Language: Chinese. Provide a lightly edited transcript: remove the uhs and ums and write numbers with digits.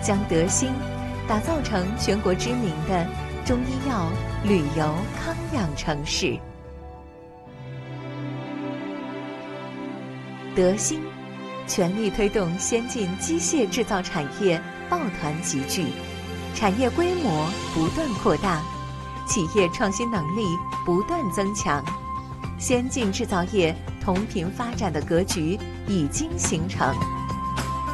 将德兴打造成全国知名的中医药、旅游、康养城市。德兴全力推动先进机械制造产业抱团集聚，产业规模不断扩大，企业创新能力不断增强，先进制造业同频发展的格局已经形成。